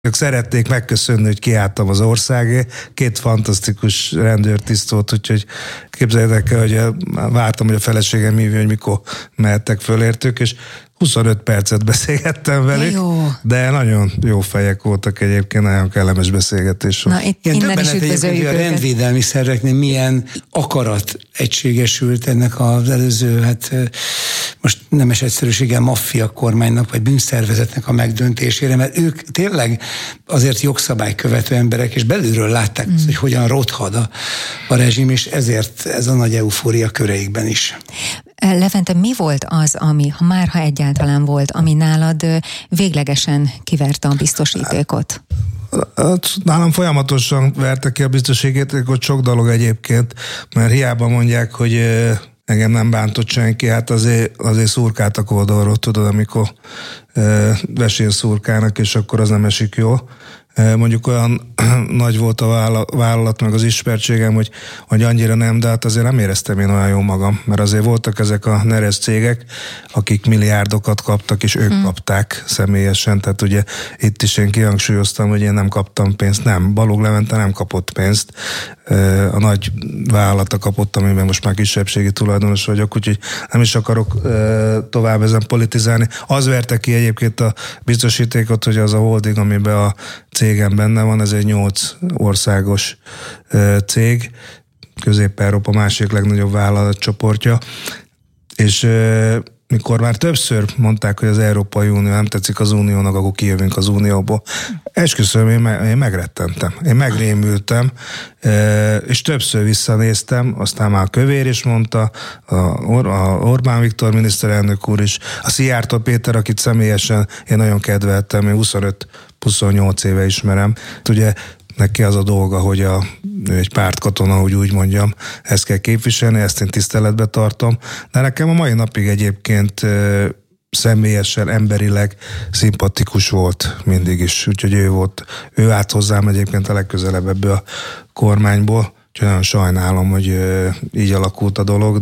Ők szerették megköszönni, hogy kiálltam az országért. 2 fantasztikus rendőrtiszt volt, úgyhogy képzeljétek el, hogy vártam, hogy a feleségem hívja, hogy mikor mehettek föl értük, és 25 percet beszélgettem velük, de nagyon jó fejek voltak egyébként, nagyon kellemes beszélgetés volt. Na, innen is üdvözöljük a rendvédelmi szerveknél milyen akarat egységesült ennek az előző, most nemes egyszerűséggel maffia kormánynak, vagy bűnszervezetnek a megdöntésére, mert ők tényleg azért jogszabálykövető emberek, és belülről látták azt, hogy hogyan rothad a rezsim, és ezért ez a nagy eufória köreikben is. Levente, mi volt az, ami, ha egyáltalán volt, ami nálad véglegesen kiverte a biztosítékot? Nálam folyamatosan verte ki a biztosítékot, sok dolog egyébként, mert hiába mondják, hogy engem nem bántott senki, hát azért szurkáltak oldalról, tudod, amikor vesén szurkálnak, és akkor az nem esik jól. Mondjuk olyan nagy volt a vállalat, meg az ismertségem, hogy annyira nem, de hát azért nem éreztem én olyan jó magam, mert azért voltak ezek a neres cégek, akik milliárdokat kaptak, és ők kapták személyesen, tehát ugye itt is én kihangsúlyoztam, hogy én nem kaptam pénzt, nem, Balogh Levente nem kapott pénzt, a nagy vállalata kapott, amiben most már kisebbségi tulajdonos vagyok, úgyhogy nem is akarok tovább ezen politizálni. Az verte ki egyébként a biztosítékot, hogy az a holding, amiben a cégem benne van, ez egy 8 országos cég, Közép-Európa másik legnagyobb vállalatcsoportja, és mikor már többször mondták, hogy az Európai Unió nem tetszik az Uniónak, akkor kijövünk az Unióból. Esküszöm, én megrettentem. Én megrémültem, és többször visszanéztem, aztán már a Kövér is mondta, a Orbán Viktor miniszterelnök úr is, a Szijjártó Péter, akit személyesen én nagyon kedveltem, én 25-28 éve ismerem. Ugye neki az a dolga, hogy ő egy pártkatona, hogy úgy mondjam, ezt kell képviselni, ezt én tiszteletbe tartom, de nekem a mai napig egyébként személyesen, emberileg szimpatikus volt mindig is, úgyhogy ő állt hozzám egyébként a legközelebb ebből a kormányból, úgyhogy nagyon sajnálom, hogy így alakult a dolog,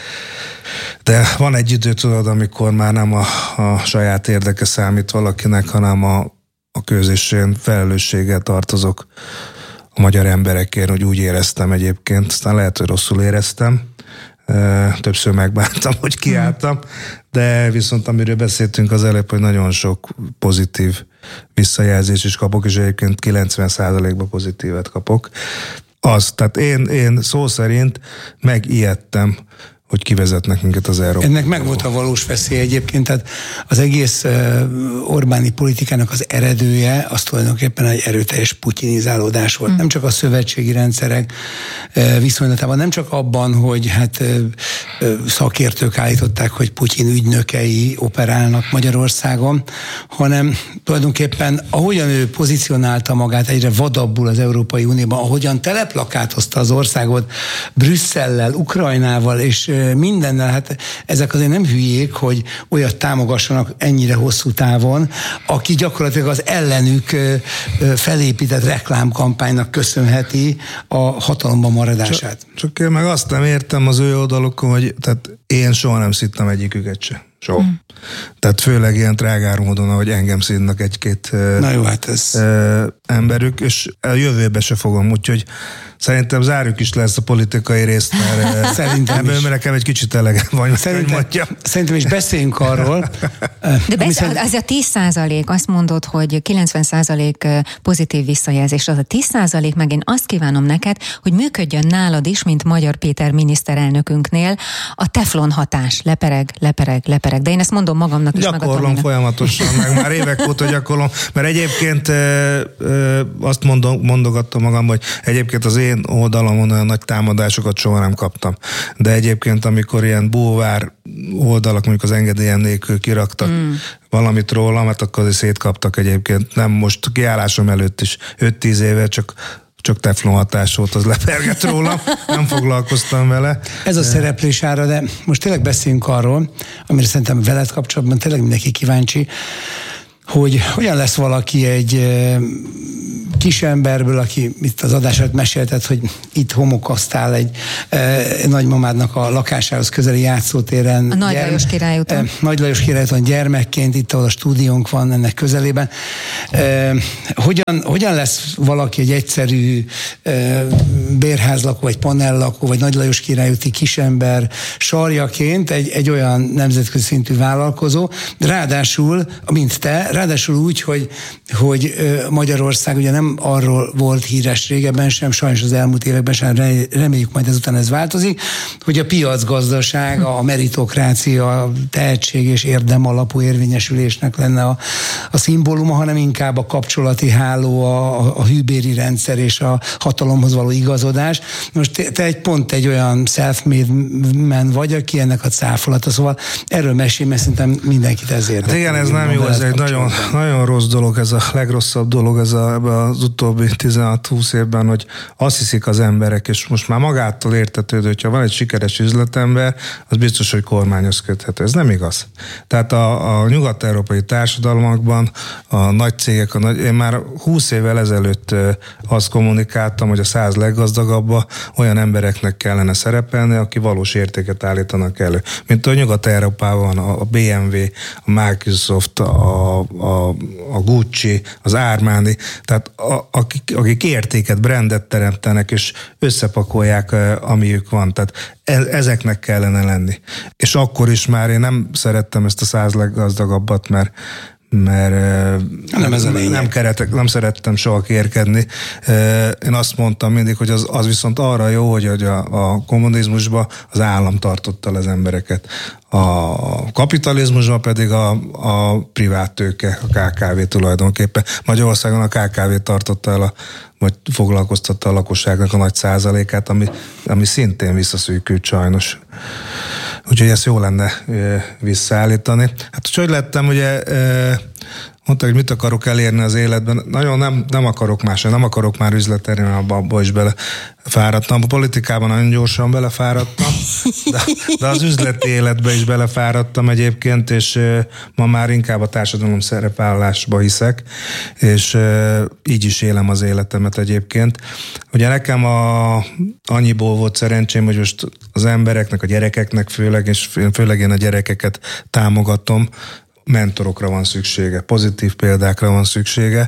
de van egy idő, tudod, amikor már nem a saját érdeke számít valakinek, hanem a közösségén felelősséggel tartozok a magyar emberekért, hogy úgy éreztem egyébként, aztán lehet, hogy rosszul éreztem, többször megbántam, hogy kiálltam, de viszont amiről beszéltünk az előbb, hogy nagyon sok pozitív visszajelzés is kapok, és egyébként 90%-ban pozitívet kapok. Tehát én szó szerint megijedtem, hogy kivezetnek minket az Európa. Ennek megvolt a valós veszély egyébként, tehát az egész Orbáni politikának az eredője, az tulajdonképpen egy erőteljes putyinizálódás volt. Nem csak a szövetségi rendszerek viszonylatában, nem csak abban, hogy szakértők állították, hogy Putyin ügynökei operálnak Magyarországon, hanem tulajdonképpen ahogyan ő pozícionálta magát egyre vadabbul az Európai Unióban, ahogyan teleplakátozta az országot Brüsszellel, Ukrajnával és mindennel, hát ezek azért nem hülyék, hogy olyat támogassanak ennyire hosszú távon, aki gyakorlatilag az ellenük felépített reklámkampánynak köszönheti a hatalomban maradását. Csak én meg azt nem értem az ő oldalukon, hogy tehát én soha nem szittem egyiküket se. Soha. Tehát főleg ilyen trágár módon, ahogy engem színnak egy-két emberük, és a jövőbe se fogom, úgyhogy szerintem zárjuk is le ezt a politikai részt, mert szerintem mert nekem egy kicsit elegem van, szerintem is beszéljünk arról. De az a 10%, azt mondod, hogy 90% pozitív visszajelzés, az a 10% meg én azt kívánom neked, hogy működjön nálad is, mint Magyar Péter miniszterelnökünknél a teflon hatás, lepereg. De én ezt mondom magamnak is. Gyakorlom folyamatosan, meg már évek óta gyakorlom, mert egyébként azt mondogattam magam, hogy egyébként az én oldalamon olyan nagy támadásokat soha nem kaptam. De egyébként, amikor ilyen bulvár oldalak, mondjuk az engedélyen nélkül kiraktak valamit rólam, hát akkor szétkaptak egyébként. Nem most kiállásom előtt is 5-10 éve, csak teflon hatás volt, az lepergett rólam, nem foglalkoztam vele. Ez a szereplés ára, de most tényleg beszéljünk arról, amire szerintem veled kapcsolatban tényleg mindenki kíváncsi, hogy hogyan lesz valaki egy kisemberből, aki itt az adását meséltet, hogy itt homokoztál egy nagymamádnak a lakásához közeli játszótéren. A Nagy Lajos Királyúton. Nagy Lajos Királyúton gyermekként, itt ahol a stúdiónk van ennek közelében. Hogyan lesz valaki egy egyszerű bérházlakó, vagy panellakó, vagy Nagy Lajos Királyúti kisember sarjaként egy olyan nemzetközi szintű vállalkozó, ráadásul, mint te, ráadásul úgy, hogy Magyarország ugye nem arról volt híres régebben sem, sajnos az elmúlt években sem, reméljük majd ezután ez változik, hogy a piacgazdaság, a meritokrácia, a tehetség és érdem alapú érvényesülésnek lenne a szimbóluma, hanem inkább a kapcsolati háló, a hűbéri rendszer és a hatalomhoz való igazodás. Most te egy olyan self-made man vagy, aki ennek a cáfolata, szóval erről mesélj, mert szerintem mindenkit ez érdekel. Hát igen, ez nem jó, ez egy nagyon, nagyon rossz dolog, ez a legrosszabb dolog az utóbbi 16-20 évben, hogy azt hiszik az emberek, és most már magától értetődő, hogyha van egy sikeres üzletember, az biztos, hogy kormányhoz köthető. Ez nem igaz. Tehát a nyugat-európai társadalmakban a nagy cégek, én már 20 évvel ezelőtt azt kommunikáltam, hogy a 100 leggazdagabbba olyan embereknek kellene szerepelni, aki valós értéket állítanak elő. Mint a Nyugat-Európában a BMW, a Microsoft, a Gucci, az Armani, tehát akik értéket, brandet teremtenek, és összepakolják, amiük van. Tehát ezeknek kellene lenni. És akkor is már én nem szerettem ezt a 100 leggazdagabbat, mert nem szerettem soha kérkedni. Én azt mondtam mindig, hogy az viszont arra jó, hogy a kommunizmusban az állam tartotta az embereket. A kapitalizmusban pedig a privát tőke, a KKV tulajdonképpen. Magyarországon a KKV tartotta el vagy foglalkoztatta a lakosságnak a nagy százalékát, ami szintén visszaszűkült sajnos. Úgyhogy ezt jó lenne visszaállítani. Hát hogy lettem, ugye mondta, hogy mit akarok elérni az életben. Nagyon nem akarok másra, nem akarok már üzletelni, mert abba is belefáradtam. A politikában nagyon gyorsan belefáradtam, de az üzleti életbe is belefáradtam egyébként, és ma már inkább a társadalom szerepvállalásba hiszek, és így is élem az életemet egyébként. Ugye nekem annyiból volt szerencsém, hogy most az embereknek, a gyerekeknek főleg én a gyerekeket támogatom, mentorokra van szüksége, pozitív példákra van szüksége,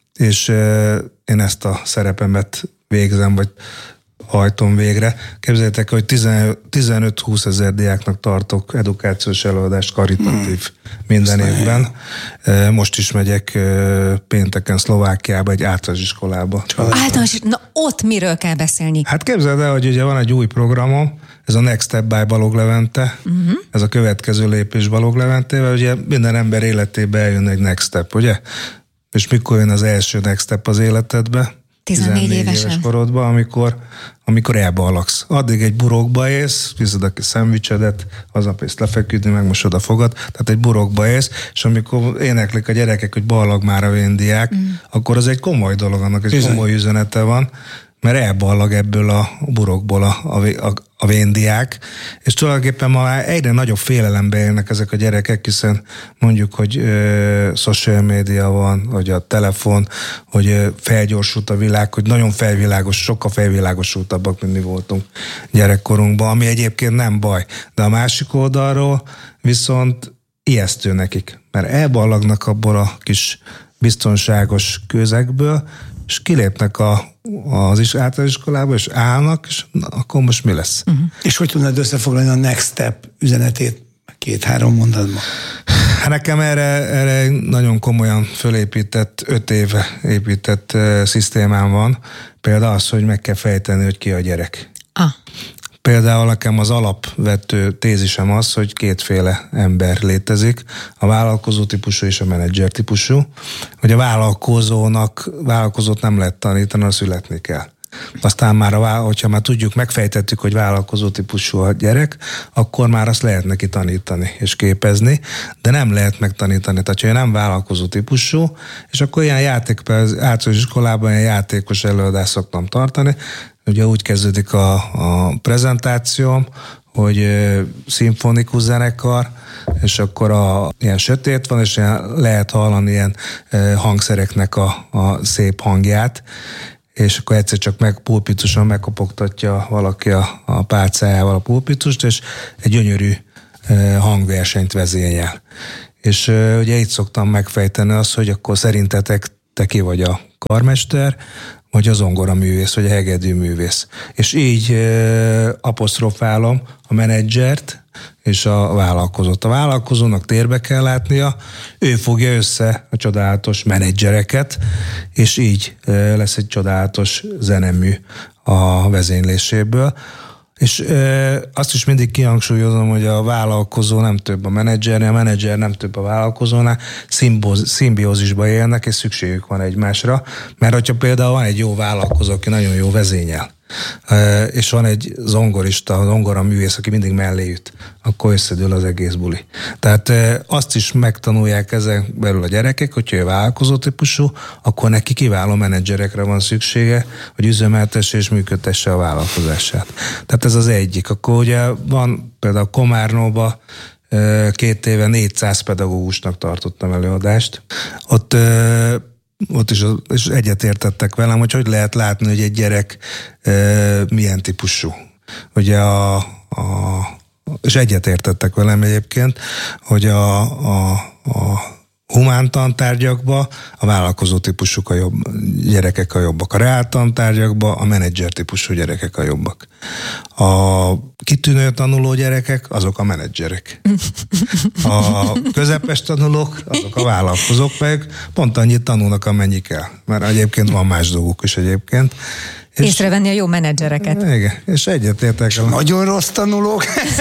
és én ezt a szerepemet végzem, vagy hajtom végre. Képzeljétek, hogy 15-20 ezer diáknak tartok edukációs előadást karitatív minden évben. Most is megyek pénteken Szlovákiába egy általános iskolába. Na ott miről kell beszélni? Hát képzeld el, hogy ugye van egy új programom, ez a Next Step by Balogh Levente, ez a következő lépés Balogh Leventével, ugye minden ember életébe eljön egy Next Step, ugye? És mikor jön az első Next Step az életedbe? 14 éves korodban, amikor elbalagsz. Addig egy burokba élsz, viszed a kis szendvicsedet, aznapész lefeküdni, megmosod a fogad, tehát egy burokba élsz, és amikor éneklik a gyerekek, hogy ballag már a véndiák, akkor az egy komoly dolog, annak egy komoly üzenete van, mert elballag ebből a burokból a véndiák, és tulajdonképpen ma egyre nagyobb félelembe élnek ezek a gyerekek, hiszen mondjuk, hogy social media van, hogy a telefon, hogy felgyorsult a világ, hogy nagyon sokkal felvilágosultabbak, mint mi voltunk gyerekkorunkban, ami egyébként nem baj. De a másik oldalról viszont ijesztő nekik, mert elballagnak abból a kis biztonságos közegből, és kilépnek az általános iskolába, és állnak, és akkor most mi lesz? És hogy tudnád összefoglalni a Next Step üzenetét 2-3 mondatban? Nekem erre nagyon komolyan fölépített, 5 éve épített szisztémám van. Például az, hogy meg kell fejteni, hogy ki a gyerek. Például nekem az alapvető tézisem az, hogy kétféle ember létezik, a vállalkozó típusú és a menedzser típusú, hogy a vállalkozót nem lehet tanítani, azt születni kell. Aztán már, hogyha már tudjuk, megfejtettük, hogy vállalkozó típusú a gyerek, akkor már azt lehet neki tanítani és képezni, de nem lehet megtanítani. Tehát, hogy nem vállalkozó típusú, és akkor ilyen általános iskolában ilyen játékos előadást szoktam tartani, Ugye úgy kezdődik a prezentáció, hogy szimfonikus zenekar, és akkor ilyen sötét van, és lehet hallani ilyen hangszereknek a szép hangját, és akkor egyszer csak pulpituson megkopogtatja valaki a pálcájával a pulpitust, és egy gyönyörű hangversenyt vezényel. És ugye itt szoktam megfejteni azt, hogy akkor szerintetek te ki vagy a karmester, vagy a zongoraművész, vagy a hegedűművész. És így apostrofálom a menedzsert és a vállalkozót. A vállalkozónak térbe kell látnia, ő fogja össze a csodálatos menedzsereket, és így lesz egy csodálatos zenemű a vezényléséből. És azt is mindig kihangsúlyozom, hogy a vállalkozó nem több a menedzsernél, a menedzser nem több a vállalkozónál, szimbiózisba élnek, és szükségük van egymásra, mert hogyha például van egy jó vállalkozó, aki nagyon jó vezényel, és van egy zongorista, zongoraművész, aki mindig mellé üt, akkor összedől az egész buli. Tehát azt is megtanulják ezen belül a gyerekek, hogyha ő vállalkozó típusú, akkor neki kiváló menedzserekre van szüksége, hogy üzemeltesse és működtesse a vállalkozását. Tehát ez az egyik. Akkor ugye van például Komárnóban 2 éve 400 pedagógusnak tartottam előadást. Ott is egyetértettek velem, hogy lehet látni, hogy egy gyerek milyen típusú. Ugye és egyetértettek velem egyébként, hogy a humántantárgyakban a vállalkozó típusúk gyerekek a jobbak. A reáltantárgyakban a menedzser típusú gyerekek a jobbak. A kitűnő tanuló gyerekek, azok a menedzserek. A közepes tanulók, azok a vállalkozók, meg pont annyit tanulnak, amennyi kell. Mert egyébként van más dolguk is egyébként. Észrevenni a jó menedzsereket. Igen, és egyetértek. Nagyon rossz tanulók,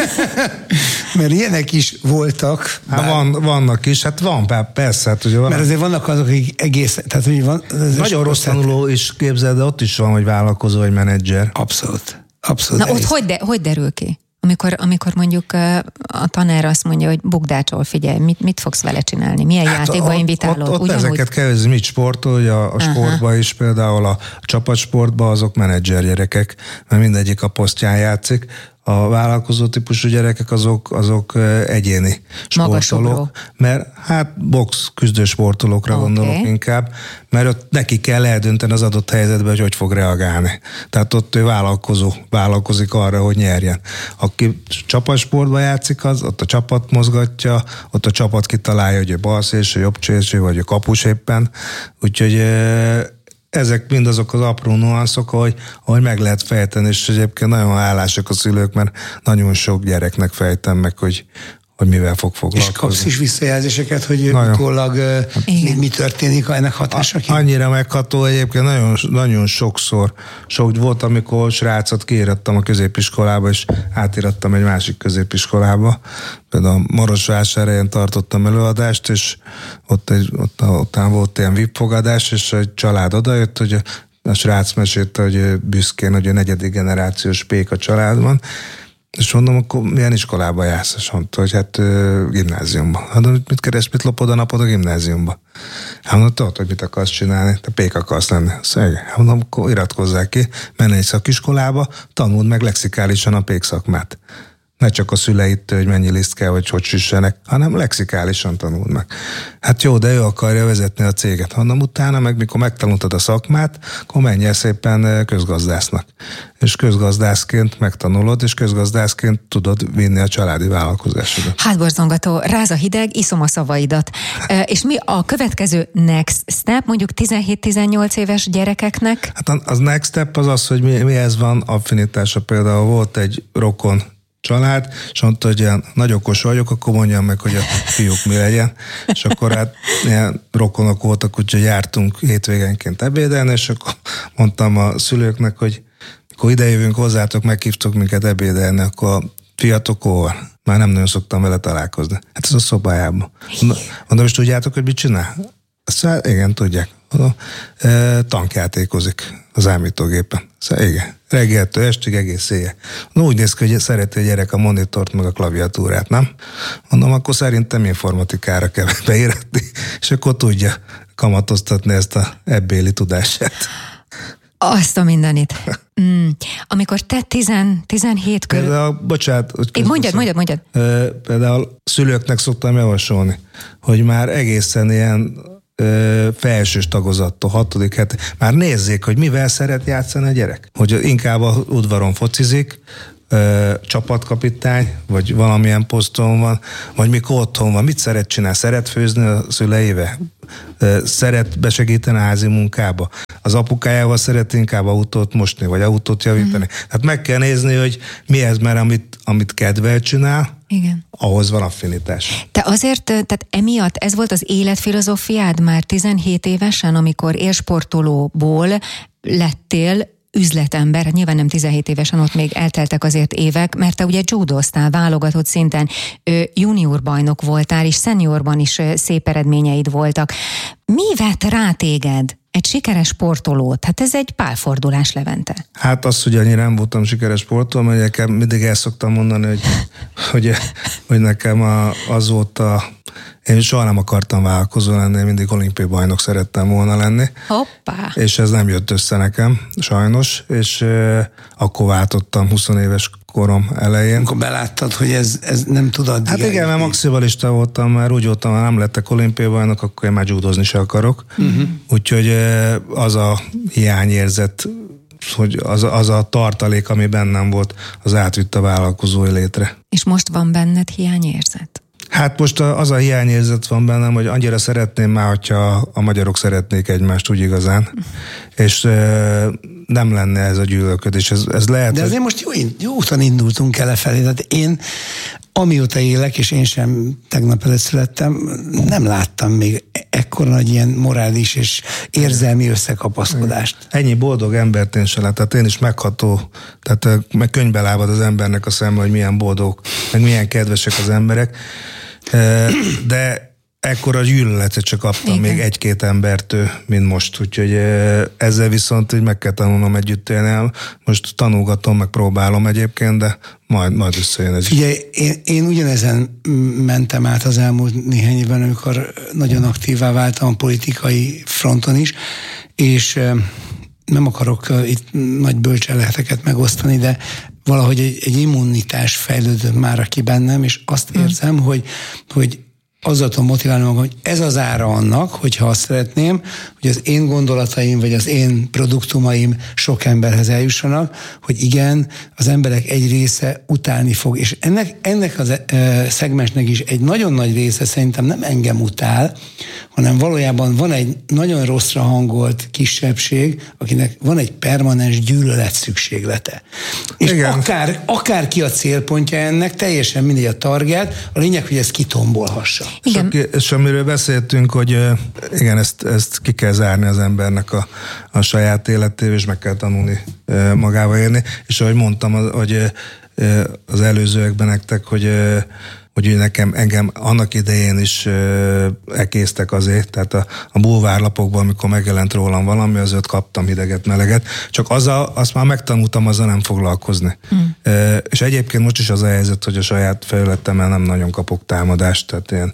mert ilyenek is voltak. Vannak is, hát van, persze. Hát ugye mert azért vannak azok, akik egész... Tehát, hogy van, nagyon rossz tanuló is képzeld, de ott is van, hogy vállalkozó vagy menedzser. Abszolút. Na ott hogy derül ki? Amikor mondjuk a tanár azt mondja, hogy bukdácsol, figyelj, mit fogsz vele csinálni? Milyen játékba invitálod? Ott ezeket kell, mit sportol, hogy a sportban is, például a csapatsportban azok menedzser gyerekek, mert mindegyik a posztján játszik. A vállalkozó típusú gyerekek azok egyéni sportolók. Mert box küzdő sportolókra gondolok inkább, mert ott neki kell eldönteni az adott helyzetben, hogy fog reagálni. Tehát ott ő vállalkozik arra, hogy nyerjen. Aki csapatsportban játszik, ott a csapat mozgatja, ott a csapat kitalálja, hogy a balszélső, jobb szélső, vagy a kapus éppen. Úgyhogy ezek mind azok az apró nuanszok, ahogy meg lehet fejteni, és egyébként nagyon hálásak a szülők, mert nagyon sok gyereknek fejtem meg, hogy mivel fog foglalkozni. És kapsz is visszajelzéseket, hogy utólag mi történik ennek hatásaként? Annyira megható egyébként, nagyon sokszor. Volt, amikor srácot kiírattam a középiskolába, és átírattam egy másik középiskolába. Például Marosvásárhelyen tartottam előadást, és ott volt ilyen VIP fogadás, és egy család odajött, hogy a srác mesélte, hogy büszkén, hogy a 4. generációs pék a családban. És mondom, akkor milyen iskolába jársz? És mondta, hogy gimnáziumba. Hát mit keres, mit lopod a napod a gimnáziumba? Hát mondom, tudod, hogy mit akarsz csinálni? Te pék akarsz lenni. Szóval, mondom, akkor iratkozzál ki, menj egy szakiskolába, tanuld meg lexikálisan a pék szakmát. Ne csak a szüleitől, hogy mennyi liszt kell, vagy hogy süssenek, hanem lexikálisan tanuld meg. Hát jó, de ő akarja vezetni a céget. Mondom, utána meg mikor megtanultad a szakmát, akkor menjél szépen közgazdásznak. És közgazdászként megtanulod, és közgazdászként tudod vinni a családi vállalkozásodat. Hátborzongató, ráz a hideg, iszom a szavaidat. És mi a következő next step, mondjuk 17-18 éves gyerekeknek? Hát az next step az, hogy mihez van affinitása. Például volt egy rokon család, és mondta, hogy ilyen nagy okos vagyok, akkor mondjam meg, hogy a fiúk mi legyen. És akkor ilyen rokonok voltak, úgyhogy jártunk hétvégenként ebédelni, és akkor mondtam a szülőknek, hogy akkor idejövünk hozzátok, meghívtok minket ebédelni, akkor a fiatok hol? Már nem nagyon szoktam vele találkozni. Hát ez a szobájában. Mondom, és tudjátok, hogy mit csinál? Azt igen, tudják. Tankjátékozik az számítógépen. Szóval igen, reggeltől estig egész éjjel. Úgy néz ki, hogy szereti a gyerek a monitort meg a klaviatúrát, nem? Mondom, akkor szerintem informatikára kell beíratni, és akkor tudja kamatoztatni ezt a ebbéli tudását. Azt a mindenit. Amikor te 17 körül... Például, bocsánat, hogy mondjad. Például szülőknek szoktam javasolni, hogy már egészen ilyen felsős tagozattól, 6. már nézzék, hogy mivel szeret játszani a gyerek. Hogy inkább a udvaron focizik, csapatkapitány, vagy valamilyen poszton van, vagy mikor otthon van, mit szeret csinálni? Szeret főzni a szüleivel? Szeret besegíteni a házi munkába? Az apukájával szeret inkább autót mosni, vagy autót javítani? Hát meg kell nézni, hogy mi ez, mert amit kedvel csinál, igen, ahhoz van affinitás. Te azért, tehát emiatt ez volt az életfilozófiád már 17 évesen, amikor élsportolóból lettél üzletember, nyilván nem 17 évesen, ott még elteltek azért évek, mert te ugye judoztál válogatott szinten, junior bajnok voltál, és szeniorban is szép eredményeid voltak. Mi vett rá téged egy sikeres sportolót? Hát ez egy pálfordulás, Levente. Hát az, hogy annyira nem voltam sikeres sportoló, mert nekem mindig el szoktam mondani, hogy nekem az volt én soha nem akartam vállalkozó lenni, mindig olimpiai bajnok szerettem volna lenni. Hoppá! És ez nem jött össze nekem, sajnos, és akkor váltottam 20 éves korom elején. Akkor beláttad, hogy ez nem tud addig. Hát igen, mert maximalista voltam, már úgy voltam, ha nem lettek olimpiai bajnok, akkor én már judozni se akarok. Úgyhogy az a hiányérzet, hogy az a tartalék, ami bennem volt, az átvitt a vállalkozói létre. És most van benned hiányérzet? Hát most az a hiányérzet van bennem, hogy annyira szeretném már, hogyha a magyarok szeretnék egymást úgy igazán, és nem lenne ez a gyűlölködés. Ez lehet, de azért most jó úton indultunk el lefelé. Tehát én, amióta élek, és én sem tegnap előtt születtem, nem láttam még ekkora nagy ilyen morális és érzelmi összekapaszkodást. Ennyi boldog embert én sem lát, tehát én is megható, tehát meg könyvbe lábad az embernek a szeme, hogy milyen boldog, meg milyen kedvesek az emberek, de ekkora gyűlöletet csak kaptam még egy-két embertől, mint most, úgyhogy ezzel viszont így meg kell tanulnom együtt élni. Most tanulgatom, meg próbálom egyébként, de majd összejön ez is. Ugye én ugyanezen mentem át az elmúlt néhány évben, amikor nagyon aktívá váltam a politikai fronton is, és nem akarok itt nagy bölcseleteket megosztani, de valahogy egy immunitás fejlődött már ki bennem, és azt érzem, hogy azzal tudom motiválni magam, hogy ez az ára annak, hogyha azt szeretném, hogy az én gondolataim, vagy az én produktumaim sok emberhez eljussanak, hogy igen, az emberek egy része utálni fog. És ennek az szegmensnek is egy nagyon nagy része szerintem nem engem utál, hanem valójában van egy nagyon rosszra hangolt kisebbség, akinek van egy permanens gyűlölet szükséglete. És akár ki a célpontja ennek, teljesen mindegy a target, a lényeg, hogy ez kitombolhassa. És amiről beszéltünk, hogy igen, ezt ki kell zárni az embernek a saját életével, és meg kell tanulni magába érni. És ahogy mondtam, hogy az előzőekben nektek, hogy engem annak idején is ekésztek azért, tehát a bulvárlapokban, amikor megjelent rólam valami, azért kaptam hideget, meleget, csak azt már megtanultam azzal nem foglalkozni. És egyébként most is az a helyzet, hogy a saját felületemmel nem nagyon kapok támadást, tehát ilyen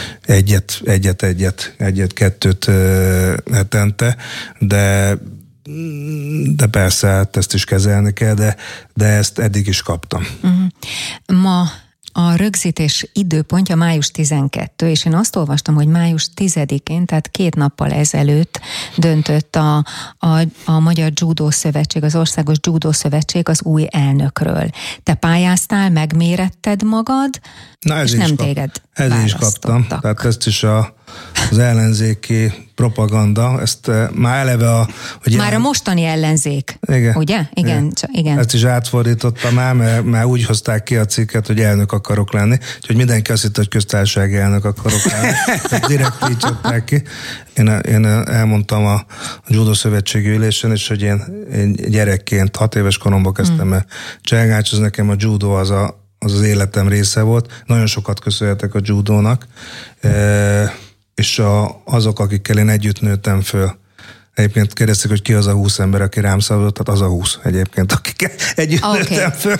egyet-kettőt hetente, de persze hát ezt is kezelni kell, de ezt eddig is kaptam. Ma a rögzítés időpontja május 12, és én azt olvastam, hogy május 10-én, tehát 2 nappal ezelőtt döntött a Magyar Judo Szövetség, az Országos Judo Szövetség az új elnökről. Te pályáztál, megméretted magad, és nem téged választottak. Is kaptam, tehát ezt is az ellenzéki propaganda, ezt már eleve már a mostani ellenzék, igen, ugye? Igen. Ezt is átfordítottam már úgy hozták ki a cikket, hogy elnök akarok lenni, úgyhogy mindenki azt hitt, hogy köztársasági elnök akarok lenni. Direkt így csapták ki. Én elmondtam a Judo Szövetségi ülésen is, hogy én gyerekként 6 éves koromban kezdtem el cselgácsozni, nekem a judo az életem része volt. Nagyon sokat köszönhetek a judónak, és azok, akikkel én együtt nőttem föl, Egyébként kérdezték, hogy ki az a 20 ember, aki rám szavazott, tehát az a 20 egyébként, akik együtt nőttem föl.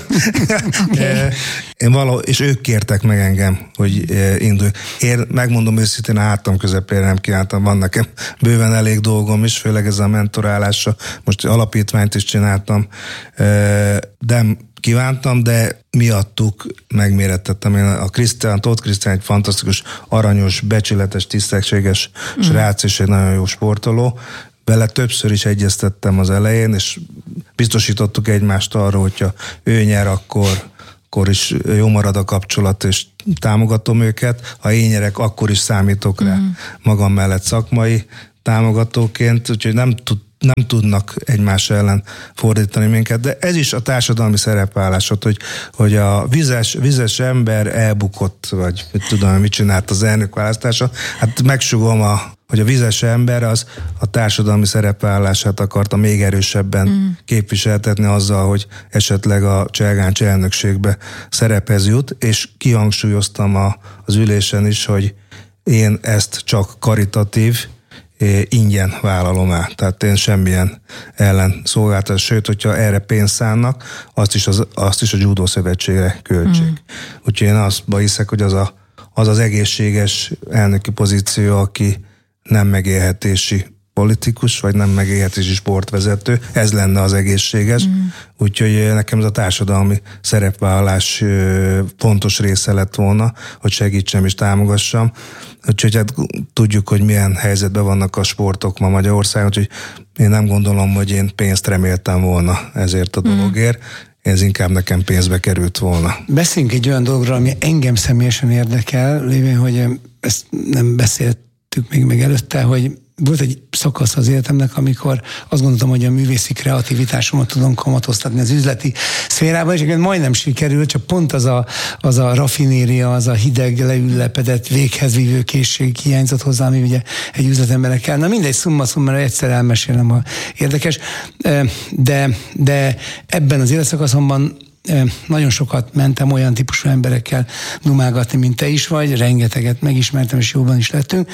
És ők kértek meg engem, hogy indulj. Én megmondom őszintén, a hátam közepére nem kívántam, van nekem bőven elég dolgom is, főleg ez a mentorálásra. Most alapítványt is csináltam, de kívántam, de miattuk megmérettettem. Én a Tóth Krisztián egy fantasztikus, aranyos, becsületes, tisztességes srác, és egy nagyon jó sportoló. Vele többször is egyeztettem az elején, és biztosítottuk egymást arról, hogyha ő nyer, akkor is jó marad a kapcsolat, és támogatom őket. Ha én nyerek, akkor is számítok rá magam mellett szakmai támogatóként, úgyhogy nem tudnak egymás ellen fordítani minket, de ez is a társadalmi szerepvállásod, hogy a vizes ember elbukott, vagy mit csinált az elnökválasztáson. Hát megsugom, hogy a vizes ember az a társadalmi szerepvállását akarta még erősebben képviseltetni azzal, hogy esetleg a Cselgáncs elnökségbe szerephez jut, és kihangsúlyoztam az ülésen is, hogy én ezt csak karitatív, ingyen vállalom el. Tehát én semmilyen ellen szolgáltatás, sőt, hogyha erre pénzt szánnak, azt is a Judo Szövetségre költsék. Úgyhogy én azt hiszek, hogy az egészséges elnöki pozíció, aki nem megélhetési politikus, vagy nem megélhetési sportvezető, ez lenne az egészséges. Úgyhogy nekem ez a társadalmi szerepvállalás fontos része lett volna, hogy segítsem és támogassam. Úgyhogy hát tudjuk, hogy milyen helyzetben vannak a sportok ma Magyarországon, úgyhogy én nem gondolom, hogy én pénzt reméltem volna ezért a dologért. Ez inkább nekem pénzbe került volna. Beszéljünk egy olyan dologról, ami engem személyesen érdekel, lévén, hogy ezt nem beszéltük még meg előtte, hogy volt egy szakasz az életemnek, amikor azt gondoltam, hogy a művészi kreativitásomat tudom kamatoztatni az üzleti szférában, és egyébként majdnem sikerült, csak pont az a raffinéria, az a hideg, leüllepedett, véghez vívő készség hiányzott hozzá, ami ugye egy üzletembernek kell. Na mindegy, szumma, egyszer elmesélem, ha érdekes, de ebben az életszakaszomban nagyon sokat mentem olyan típusú emberekkel dumálgatni, mint te is vagy, rengeteget megismertem, és jóban is lettünk.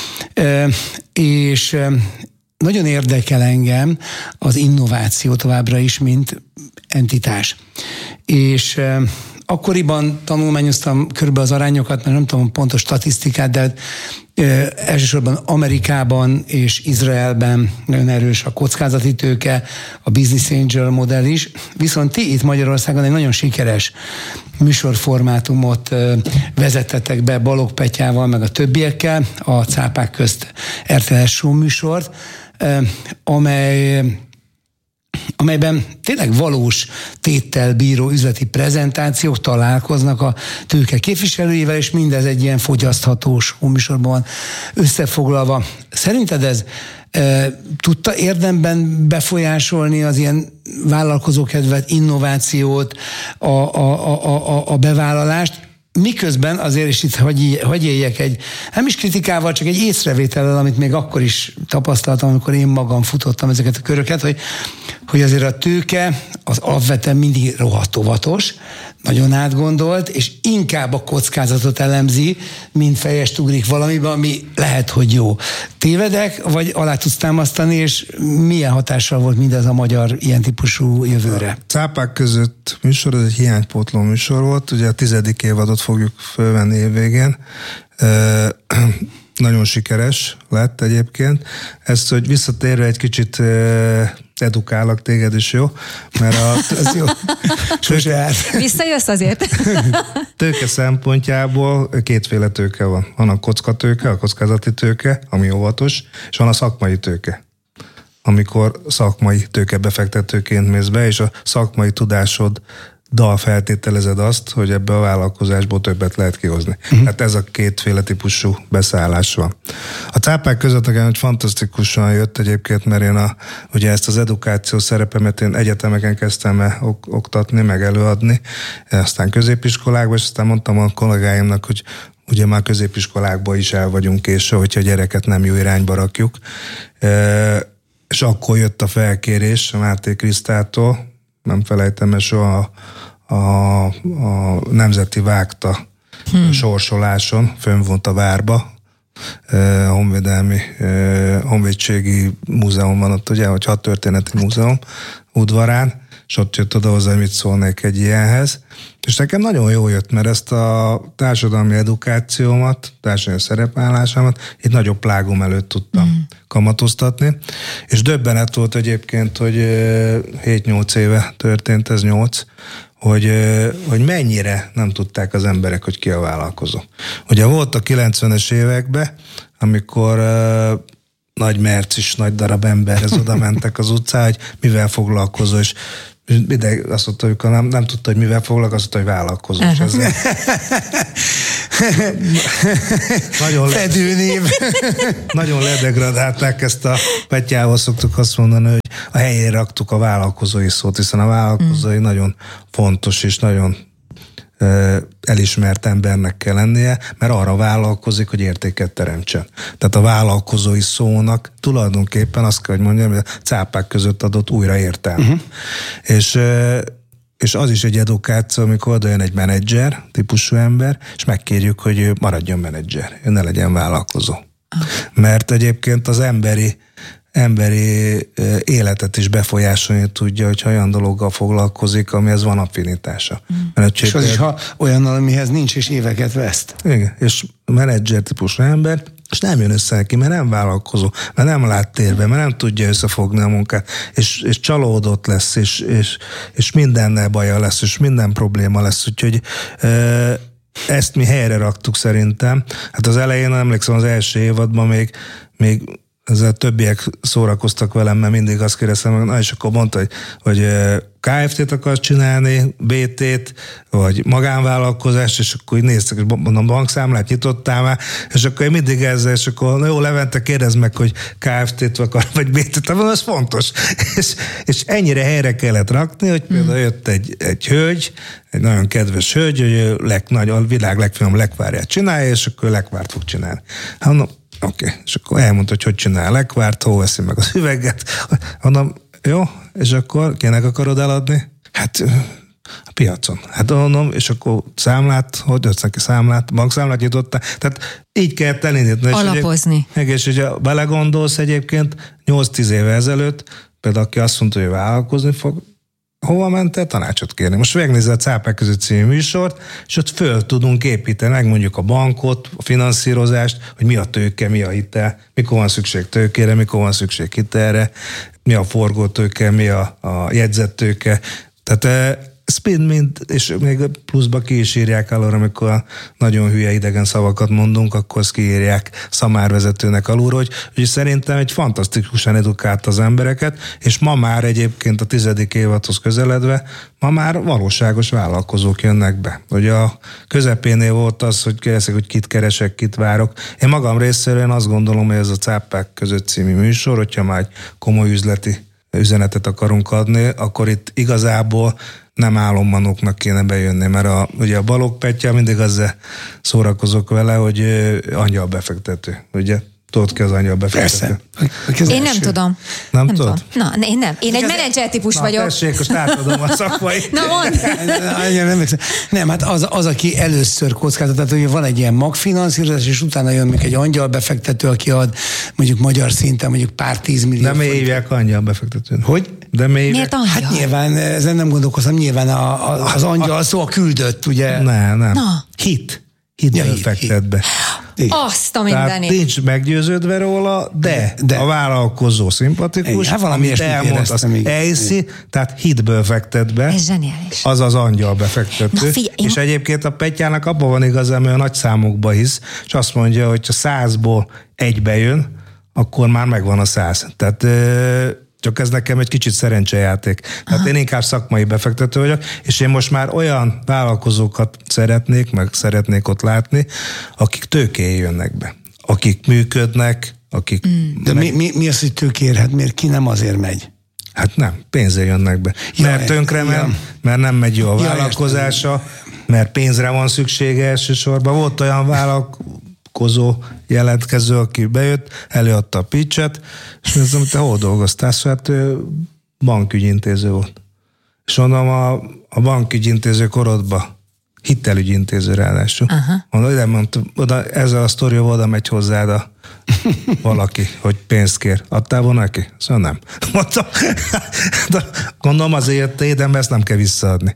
És nagyon érdekel engem az innováció továbbra is, mint entitás. És akkoriban tanulmányoztam körülbelül az arányokat, mert nem tudom pontos statisztikát, de elsősorban Amerikában és Izraelben nagyon erős a kockázati tőke, a business angel modell is, viszont ti itt Magyarországon egy nagyon sikeres műsorformátumot vezettetek be Balogh Petyával, meg a többiekkel, a Cápák közt RTL-s show műsort, amelyben tényleg valós téttel bíró üzleti prezentációk találkoznak a tőke képviselőivel, és mindez egy ilyen fogyaszthatós műsorban van összefoglalva. Szerinted ez tudta érdemben befolyásolni az ilyen vállalkozókedvet, innovációt, a bevállalást, miközben azért is itt hogy éljek egy, nem is kritikával, csak egy észrevétellel, amit még akkor is tapasztaltam, amikor én magam futottam ezeket a köröket, hogy azért a tőke az alapvetően mindig rohadt óvatos, nagyon átgondolt, és inkább a kockázatot elemzi, mint fejest ugrik valamibe, ami lehet, hogy jó. Tévedek, vagy alá tudsz támasztani, és milyen hatással volt mindez a magyar ilyen típusú jövőre? Cápák között műsor, ez egy hiánypótló műsor volt, ugye a 10. évadot fogjuk fölvenni évvégén. Nagyon sikeres lett egyébként. Ezt, hogy visszatérve egy kicsit edukálok téged is, jó? Mert ez jó. Visszajössz azért? Tőke szempontjából kétféle tőke van. Van a kockatőke, a kockázati tőke, ami óvatos, és van a szakmai tőke. Amikor szakmai tőkebefektetőként mész be, és a szakmai tudásoddal feltételezed azt, hogy ebbe a vállalkozásból többet lehet kihozni. Hát ez a kétféle típusú beszállás van. A Cápák között nekem egy fantasztikusan jött egyébként, mert én ugye ezt az edukáció szerepemet én egyetemeken kezdtem oktatni, meg előadni, aztán középiskolákban, és aztán mondtam a kollégáimnak, hogy ugye már középiskolákban is el vagyunk késve, hogyha a gyereket nem jó irányba rakjuk. És akkor jött a felkérés a Máté Krisztától, nem felejtem el soha, a Nemzeti Vágta sorsoláson, fönnvont a várba, honvédségi múzeum van ott, ugye, vagy hadtörténeti múzeum udvarán, és ott jött oda hozzá, hogy mit szólnék egy ilyenhez. És nekem nagyon jó jött, mert ezt a társadalmi edukációmat, társadalmi szerepállásámat itt nagyobb plágum előtt tudtam kamatoztatni. És döbbenet volt egyébként, hogy 7-8 éve történt, ez 8, hogy mennyire nem tudták az emberek, hogy ki a vállalkozó. Ugye volt a 90-es években, amikor nagy mercis, nagy darab emberhez oda mentek az utcán, hogy mivel foglalkozó, és ide azt mondta, hogy nem tudta, hogy mivel foglalkozott, hogy vállalkozó. Nagyon ledegradálták ezt a Petyához, szoktuk azt mondani, hogy a helyére raktuk a vállalkozói szót, hiszen a vállalkozói nagyon fontos és nagyon elismert embernek kell lennie, mert arra vállalkozik, hogy értéket teremtsen. Tehát a vállalkozói szónak tulajdonképpen azt kell, hogy mondjam, hogy a cápák között adott újra értelme. És az is egy edukáció, amikor oda jön egy menedzser típusú ember, és megkérjük, hogy ő maradjon menedzser, ő ne legyen vállalkozó. Mert egyébként az emberi életet is befolyásolni tudja, hogyha olyan dologgal foglalkozik, amihez van affinitása. És az is, ha olyannal, amihez nincs, és éveket veszt. Igen, és menedzser típusú ember, és nem jön össze neki, mert nem vállalkozó, mert nem lát térbe, mert nem tudja összefogni a munkát, és csalódott lesz, és mindennel baja lesz, és minden probléma lesz, úgyhogy ezt mi helyre raktuk szerintem. Hát az elején, emlékszem, az első évadban még ezzel többiek szórakoztak velem, mert mindig azt kérdeztem, na és akkor mondta, hogy KFT-t akarsz csinálni, BT-t, vagy magánvállalkozást, és akkor így néztek, és mondom, bankszámlát nyitottál már, és akkor én mindig ezzel, és akkor na jó, Levente, kérdezd meg, hogy KFT-t akar, vagy BT-t, mondom, ez fontos. És ennyire helyre kellett rakni, hogy például jött egy hölgy, egy nagyon kedves hölgy, hogy a világ legfinomabb lekvárját csinálja, és akkor lekvárt fog csinálni. Hát mondom, oké. És akkor elmondta, hogy csinál lekvárt, hol veszi meg az üveget. Mondom, jó, és akkor kinek akarod eladni? Hát a piacon. Hát mondom, és akkor számlát, hogy adsz neki számlát? Bankszámlát nyitottál? Tehát így kell elindítani. Alapozni. És ugye belegondolsz egyébként 8-10 éve ezelőtt, például aki azt mondta, hogy vállalkozni fog, hova mentél? Tanácsot kérni. Most megnézzel a Cápák között című műsort, és ott föl tudunk építeni, megmondjuk a bankot, a finanszírozást, hogy mi a tőke, mi a hitel, mikor van szükség tőkére, mikor van szükség hitelre, mi a forgótőke, mi a jegyzettőke. Tehát és még pluszba ki is írják alul, amikor nagyon hülye idegen szavakat mondunk, akkor azt kiírják szamárvezetőnek alul, hogy szerintem egy fantasztikusan edukált az embereket, és ma már egyébként a 10. évadhoz közeledve, ma már valóságos vállalkozók jönnek be. Ugye a közepénél volt az, hogy kérdezik, hogy kit keresek, kit várok. Én magam részéről én azt gondolom, hogy ez a Cápák között című műsor, hogyha már egy komoly üzleti üzenetet akarunk adni, akkor itt igazából nem álommanóknak kéne bejönni, mert ugye a Balogh Petya, mindig azzal szórakozok vele, hogy angyal befektető, ugye? Tudod ki az angyal befektető? Persze. Én nem tudom. Nem tudod? Na, én nem. Én egy menedzser típus vagyok. Tessék, most átadom a szakmai. Na, mondd! Nem, hát az, aki először kockáztat, tehát hogy van egy ilyen magfinanszírozás, és utána jön még egy angyal befektető, aki ad mondjuk magyar szinten mondjuk pár 10 millió. De miért hívják angyal befektetőnek? Hogy? De miért angyal? Hát nyilván, ezen nem gondolkoztam, nyilván az angyal szó a küldött, ugye? Nem. Na. Hitből fektet be. Azt a mindenit. Tehát nincs meggyőződve róla, de a vállalkozó szimpatikus, hát amit elmond, azt elhiszi, tehát hitből fektet be. Ez zseniális. Az az angyal befektető. És egyébként a Petyának abban van igazán, hogy a nagy számokba hisz, és azt mondja, hogy ha 100-ból 1 bejön, akkor már megvan a 100. Tehát csak ez nekem egy kicsit szerencsejáték. Tehát én inkább szakmai befektető vagyok, és én most már olyan vállalkozókat szeretnék ott látni, akik tőkéjé jönnek be. Akik működnek, akik... De mi az, hogy tőkér? Hát miért ki nem azért megy? Hát nem, pénzért jönnek be. Mert tönkre ment, mert nem megy jó a vállalkozása, mert pénzre van szüksége elsősorban. Volt olyan vállalkozó jelentkező, aki bejött, előadta a pitchet, és mondtam, hogy te hol dolgoztál? Szóval hát ő bankügyintéző volt. És mondom, a bankügyintéző korodban hitelügyi intéző ráadásul. Oda ezzel a sztorival oda megy hozzád valaki, hogy pénzt kér. Adtál volna neki? Szóval nem. Mondtam, gondolom azért édembe ezt nem kell visszaadni.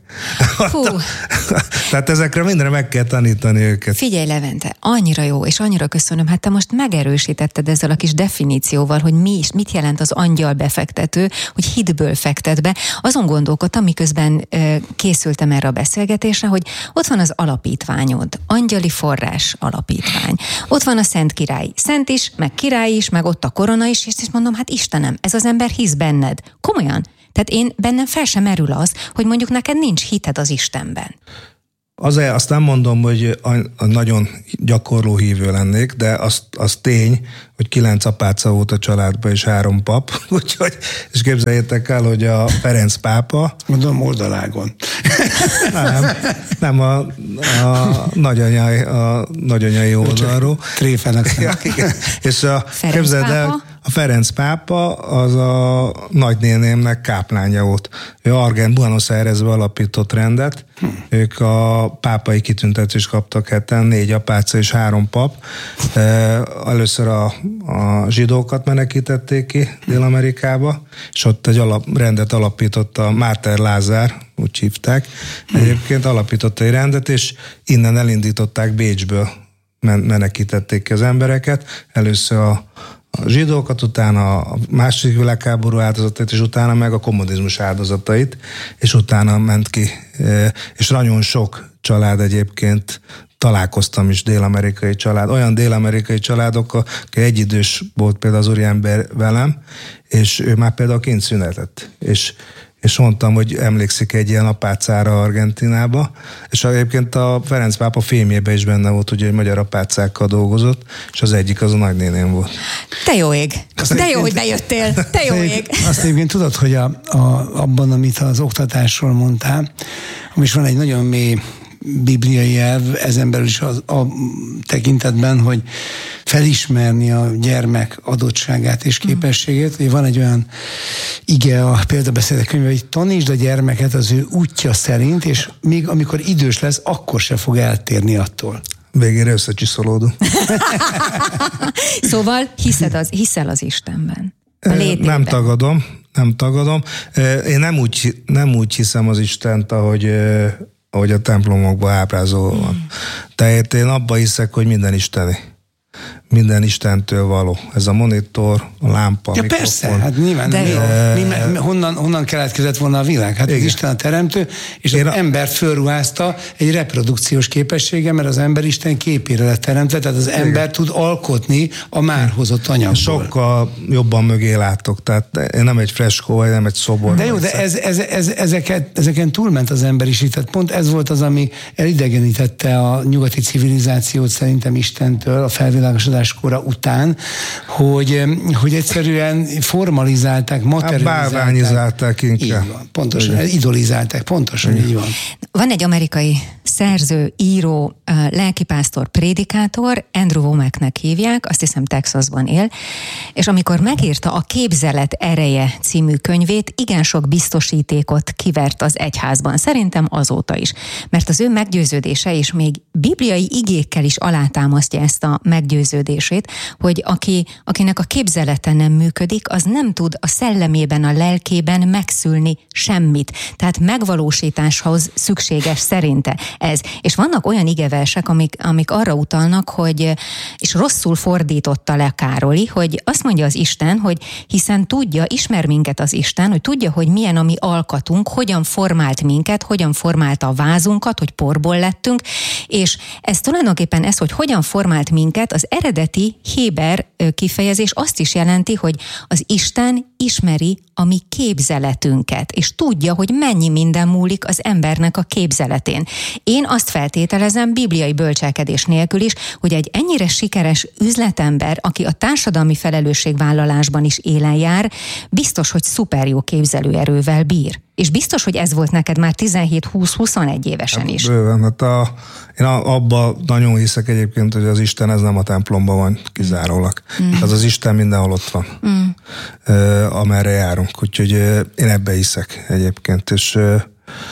Tehát ezekre mindenre meg kell tanítani őket. Figyelj, Levente, annyira jó, és annyira köszönöm, hát te most megerősítetted ezzel a kis definícióval, hogy mit jelent az angyal befektető, hogy hitből fektet be. Azon gondolkodtam, miközben készültem erre a beszélgetésre, hogy ott van az alapítványod, Angyali Forrás Alapítvány. Ott van a Szent Király. Szent is, meg király is, meg ott a korona is, és mondom, hát Istenem, ez az ember hisz benned. Komolyan. Tehát bennem fel sem merül az, hogy mondjuk neked nincs hited az Istenben. Azt nem mondom, hogy nagyon gyakorló hívő lennék, de az tény, hogy 9 apáca volt a családban és 3 pap, úgyhogy, és képzeljétek el, hogy a Ferenc pápa... Mondom, oldalágon. Nem a nagyanyai oldalról. Tréfenek. És képzeld el, a Ferenc pápa az a nagynénémnek káplánja volt. Ő Buenos Airesbe alapított rendet, ők a pápai kitüntetést kaptak heten, 4 apáca és 3 pap. Először a zsidókat menekítették ki Dél-Amerikába, és ott egy rendet alapított a Máter Lázár, úgy hívták. Egyébként alapította egy rendet, és innen elindították Bécsből, menekítették ki az embereket. Először a zsidókat, utána a második világháború áldozatait, és utána meg a kommunizmus áldozatait, és utána ment ki. És nagyon sok család egyébként, találkoztam is dél-amerikai család, olyan dél-amerikai családokkal, aki egyidős volt például az úriember velem, és ő már például kint született. És mondtam, hogy emlékszik egy ilyen apácára Argentinába, és egyébként a Ferenc pápa filmjében is benne volt, ugye, hogy magyar apácákkal dolgozott, és az egyik az a nagynéném volt. Te jó ég! Te jó, hogy bejöttél! Te jó ég! Azt egyébként tudod, hogy abban, amit az oktatásról mondtál, és van egy nagyon mély bibliai elv, ezen belül is a tekintetben, hogy felismerni a gyermek adottságát és képességét. Van egy olyan ige a példabeszédek könyve, hogy tanítsd a gyermeket az ő útja szerint, és még amikor idős lesz, akkor se fog eltérni attól. Végére összecsiszolódunk. Szóval hiszel az Istenben. Nem tagadom. Én nem úgy hiszem az Istent, ahogy a templomokban ábrázolva van. Tehát én abban hiszek, hogy minden isteni. Minden Istentől való. Ez a monitor, a lámpa, ja, mikrofon. Persze, hát nyilván. Honnan keletkezett volna a világ? Hát igen. Az Isten a teremtő, és az ember fölruházta egy reprodukciós képessége, mert az ember Isten képére lett teremtve, tehát az ember tud alkotni a már hozott anyagból. Sokkal jobban mögé látok, tehát én nem egy freskó, vagy nem egy szobor. De jó, de ezeken túlment az ember is, tehát pont ez volt az, ami elidegenítette a nyugati civilizációt szerintem Istentől a felvilágosodáskora után, hogy egyszerűen formalizálták, materializálták. Bálványizálták inkább. Így van, pontosan, idolizálták, pontosan így van. Van egy amerikai szerző, író, lelkipásztor, prédikátor, Andrew Wommacknek hívják, azt hiszem Texasban él, és amikor megírta a Képzelet ereje című könyvét, igen sok biztosítékot kivert az egyházban. Szerintem azóta is. Mert az ő meggyőződése, és még bibliai igékkel is alátámasztja ezt a meggyőződését, hogy akinek a képzelete nem működik, az nem tud a szellemében, a lelkében megszülni semmit. Tehát megvalósításhoz szükséges szerinte ez. És vannak olyan igeversek, amik arra utalnak, hogy, és rosszul fordította le Károli, hogy azt mondja az Isten, hogy hiszen tudja, ismer minket az Isten, hogy tudja, hogy milyen a mi alkatunk, hogyan formált minket, hogyan formálta a vázunkat, hogy porból lettünk, és ez tulajdonképpen ez, hogy hogyan formált minket, az eredeti héber kifejezés azt is jelenti, hogy az Isten ismeri a mi képzeletünket, és tudja, hogy mennyi minden múlik az embernek a képzeletén. Én azt feltételezem bibliai bölcselkedés nélkül is, hogy egy ennyire sikeres üzletember, aki a társadalmi felelősségvállalásban is élen jár, biztos, hogy szuper jó képzelőerővel bír. És biztos, hogy ez volt neked már 17-20-21 évesen is. Bőven, hát én abban nagyon hiszek egyébként, hogy az Isten ez nem a templomban van kizárólag. Az az Isten mindenhol ott van, amerre járunk. Úgyhogy én ebbe hiszek egyébként, és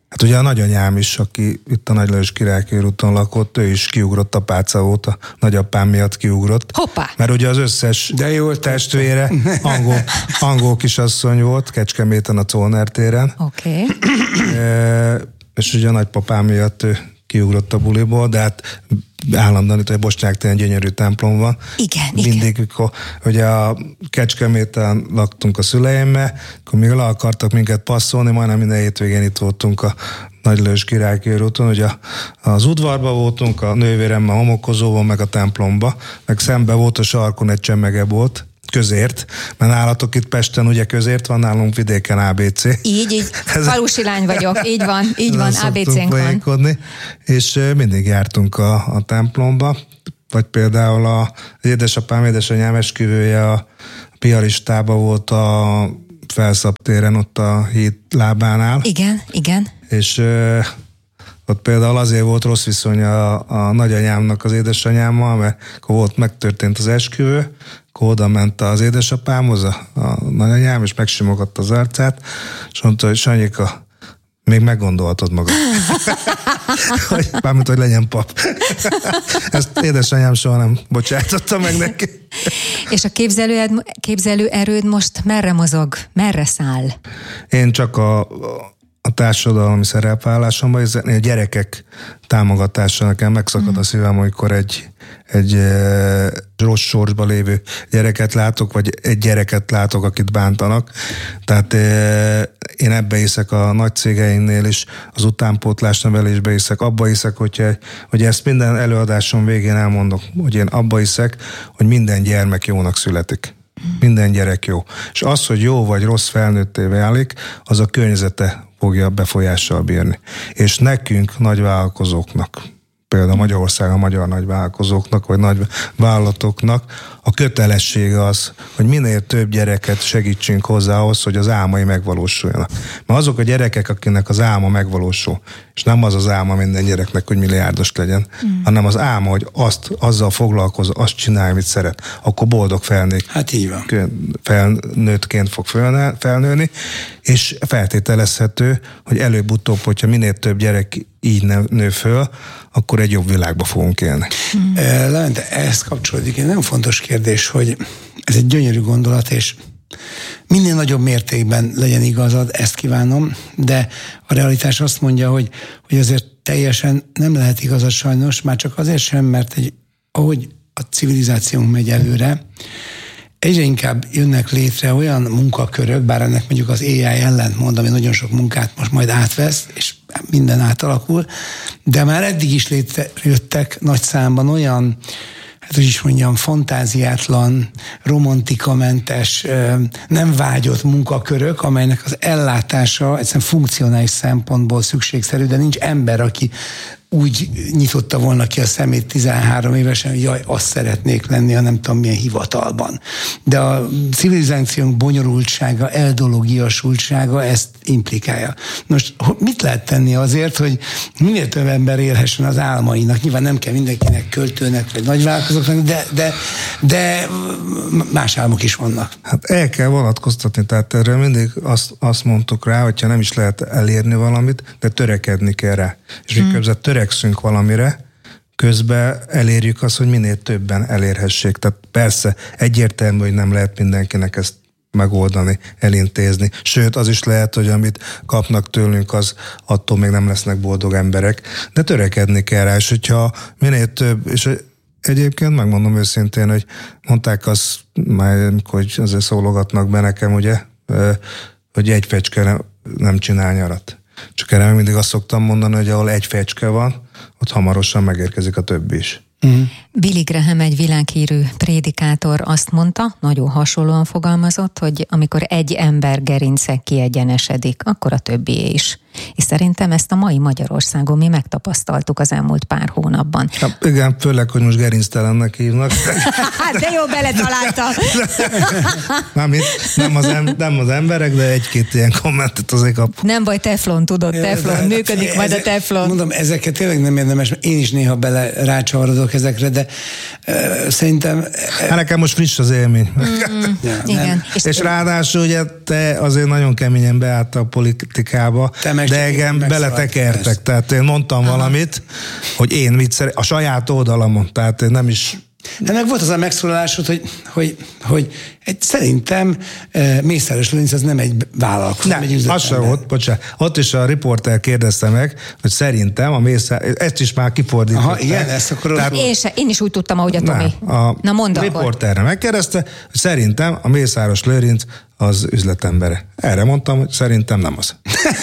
Hát ugye a nagyanyám is, aki itt a Nagy Lajos Király körúton lakott, ő is kiugrott a Páca óta, nagyapám miatt kiugrott. Hoppá! Mert ugye az összes testvére angol kisasszony volt, Kecskeméten a Czolner téren. Oké. És ugye a nagypapám miatt ő kiugrott a buliból, de hát állandóan itt, hogy Bosnyák téren gyönyörű templom van. Igen, mindig, mikor ugye a Kecskeméten laktunk a szüleimmel, akkor még le akartak minket passzolni, majdnem minden hétvégén itt voltunk a Nagy Lajos Király körúton, ugye az udvarba voltunk, a nővéremmel homokozóban, meg a templomba, meg szembe volt a sarkon egy csemegebolt, közért, mert nálatok itt Pesten ugye közért van, nálunk vidéken ABC. Így, falusi lány vagyok, így van, ABC-nk van. És mindig jártunk a templomba, vagy például az édesapám, édesanyám esküvője a piaristában volt a Felszabtéren, ott a híd lábánál. Igen. És ott például azért volt rossz viszony a nagyanyámnak az édesanyámmal, mert akkor megtörtént az esküvő, akkor oda ment az édesapámhoz a nagyanyám, és megsimogatta az arcát, és mondta, hogy Sanyika, még meggondolhatod magad. Mármint, hogy legyen pap. Ezt édesanyám soha nem bocsájtotta meg neki. És a képzelőerőd most merre mozog? Merre száll? Én csak a társadalmi szerepvállásomban, a gyerekek támogatása nekem megszakad a szívem, amikor egy rossz sorsba lévő gyereket látok, vagy egy gyereket látok, akit bántanak. Tehát én ebbe hiszek a nagy cégeinknél is, az utánpótlás nevelésbe hiszek, abba hiszek, hogy ezt minden előadásom végén elmondok, hogy én abba hiszek, hogy minden gyermek jónak születik. Minden gyerek jó. És az, hogy jó vagy rossz felnőtté válik, az a környezete fogja befolyással bírni. És nekünk, nagyvállalkozóknak, például Magyarországon a magyar nagyvállalkozóknak, vagy nagy vállalatoknak a kötelessége az, hogy minél több gyereket segítsünk hozzá ahhoz, hogy az álmai megvalósuljanak. Mert azok a gyerekek, akinek az álma megvalósul, és nem az az álma minden gyereknek, hogy milliárdos legyen, hanem az álma, hogy azzal foglalkozza, azt csinálja, amit szeret, akkor boldog felnőttként fog felnőni, és feltételezhető, hogy előbb-utóbb, hogyha minél több gyerek így nő föl, akkor egy jobb világba fogunk élni. Levente, ehhez kapcsolódik egy nagyon fontos kérdés, hogy ez egy gyönyörű gondolat, és minél nagyobb mértékben legyen igazad, ezt kívánom, de a realitás azt mondja, hogy azért teljesen nem lehet igazad sajnos, már csak azért sem, mert ahogy a civilizációnk megy előre, egyre inkább jönnek létre olyan munkakörök, bár ennek mondjuk az AI ellentmond, ami nagyon sok munkát most majd átvesz, és minden átalakul, de már eddig is létrejöttek nagy számban olyan, hát hogy is mondjam, fantáziátlan, romantikamentes, nem vágyott munkakörök, amelynek az ellátása egyszerűen funkcionális szempontból szükségszerű, de nincs ember, aki úgy nyitotta volna ki a szemét 13 évesen, hogy jaj, azt szeretnék lenni a nem tudom milyen hivatalban. De a civilizációnk bonyolultsága, eldologiasultsága ezt implikálja. Most mit lehet tenni azért, hogy minél több ember élhessen az álmainak? Nyilván nem kell mindenkinek költőnek, vagy nagyvállalkozóknak, de más álmok is vannak. Hát el kell vonatkoztatni, tehát erről mindig azt mondtuk rá, hogyha nem is lehet elérni valamit, de törekedni kell rá. És miközben törekszünk valamire, közben elérjük azt, hogy minél többen elérhessék. Tehát persze egyértelmű, hogy nem lehet mindenkinek ezt megoldani, elintézni. Sőt, az is lehet, hogy amit kapnak tőlünk, az attól még nem lesznek boldog emberek, de törekedni kell rá, és hogyha minél több, és egyébként megmondom őszintén, hogy mondták azt már, hogy azért szólogatnak be nekem, ugye, hogy egy fecske nem csinál nyarat. Csak erre mindig azt szoktam mondani, hogy ahol egy fecske van, ott hamarosan megérkezik a többi is. Billy Graham, egy világhírű prédikátor azt mondta, nagyon hasonlóan fogalmazott, hogy amikor egy ember gerince kiegyenesedik, akkor a többié is. És szerintem ezt a mai Magyarországon mi megtapasztaltuk az elmúlt pár hónapban. Hát igen, főleg, hogy most gerinctelennek hívnak. Hát de jó, beletalálta. Nem az emberek, de egy-két ilyen kommentet azért kap. Nem baj, teflon, tudod, teflon, működik majd a teflon. Mondom, ezeket tényleg nem érdemes, én is néha bele rácsavarodok ezekre, de szerintem... Hát nekem most friss az élmény. Igen. És ráadásul ugye te azért nagyon keményen beálltál a politikába. Te meg De engem beletekertek, tehát én mondtam valamit, hogy én mit szeretem, a saját oldalamon, tehát én nem is... De meg volt az a megszólalásod, hogy szerintem Mészáros Lőrinc az nem egy vállalkozó, nem egy üzletember. Az sem volt, bocsánat. Ott is a riporter kérdezte meg, hogy szerintem a Mészáros, ezt is már kifordították. Aha, igen, ezt akkor... Tehát, én is úgy tudtam, ahogy a Tomi. Na mondd akkor. A riporterre megkérdezte, hogy szerintem a Mészáros Lőrinc az üzletembere. Erre mondtam, hogy szerintem nem az.